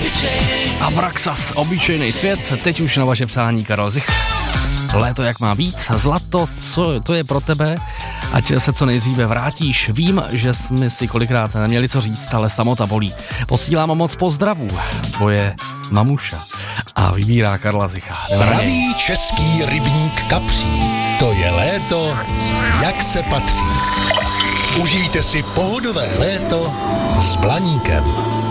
Abraxas, obyčejný svět, teď už na vaše přání Karel Zich. Léto jak má být, zlato, co to je pro tebe, ať se co nejdříve vrátíš. Vím, že jsme si kolikrát neměli co říct, ale samota bolí. Posílám moc pozdravů, tvoje mamuša. A vybírá Karla Zicha. Pravý český rybník kapří, to je léto, jak se patří. Užijte si pohodové léto s Blaníkem.